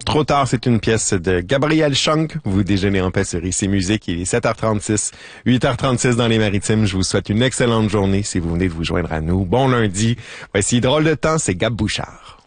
Trop tard, c'est une pièce de Gabriel Schunk. Vous déjeunez en paix sur ICI Musique. Il est 7h36, 8h36 dans les Maritimes. Je vous souhaite une excellente journée si vous venez de vous joindre à nous. Bon lundi. Voici Drôle de temps, c'est Gab Bouchard.